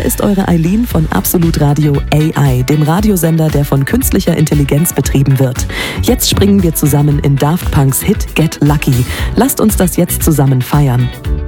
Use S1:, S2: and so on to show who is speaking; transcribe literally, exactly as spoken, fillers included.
S1: ist eure Eileen von Absolut Radio A I, dem Radiosender, der von künstlicher Intelligenz betrieben wird. Jetzt springen wir zusammen in Daft Punks Hit Get Lucky. Lasst uns das jetzt zusammen feiern.